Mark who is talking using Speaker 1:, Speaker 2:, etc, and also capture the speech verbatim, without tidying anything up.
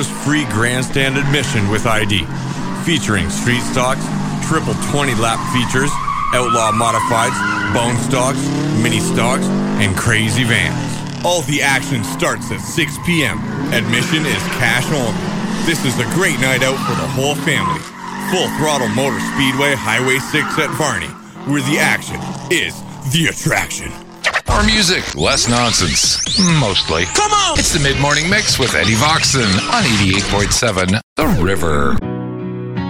Speaker 1: dollars free grandstand admission with I D. Featuring street stocks, triple twenty lap features, outlaw modifieds, bone stocks, mini stocks, and crazy vans. All the action starts at six p.m. Admission is cash only. This is a great night out for the whole family. Full Throttle Motor Speedway Highway six at Varney, where the action is the attraction.
Speaker 2: More music, less nonsense. Mostly. Come on! It's the Mid-Morning Mix with Eddie Voxon on eighty-eight point seven The River.